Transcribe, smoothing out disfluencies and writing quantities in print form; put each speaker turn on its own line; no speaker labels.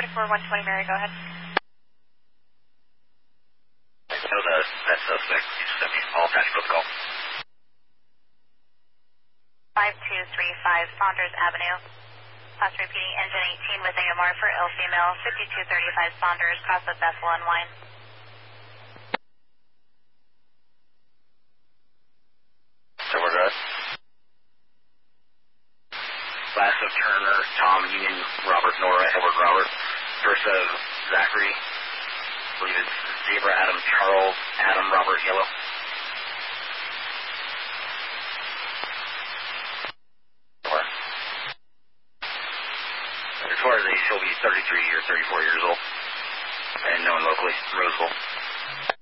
120 Mary, go ahead.
No, that suspect. You just sent me all tactical call.
5235 Saunders Avenue. Class repeating, engine 18 with AMR for ill female, 5235 Saunders, cross with Bethel and Wine.
So we're good. Last of Turner, Tom, Union, Robert, Nora, Edward, Robert. First of Zachary. I believe it's Zebra, Adam, Charles, Adam, Robert, Yellow. As far as age, he'll be 33 or 34 years old. And known locally, Roseville.